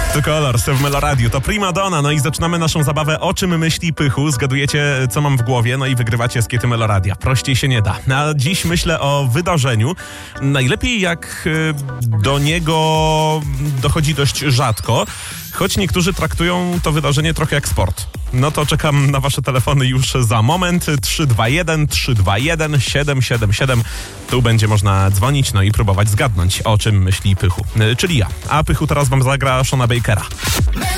To Colors w Meloradiu, to Prima Donna, no i zaczynamy naszą zabawę O czym myśli Pychu. Zgadujecie, co mam w głowie, no i wygrywacie skiety Meloradia. Prościej się nie da. A dziś myślę o wydarzeniu. Najlepiej jak do niego dochodzi dość rzadko, choć niektórzy traktują to wydarzenie trochę jak sport. No to czekam na wasze telefony już za moment. 321 321 777. Tu będzie można dzwonić, no i próbować zgadnąć, o czym myśli Pychu. Czyli ja. A Pychu teraz wam zagra Shona Bakera.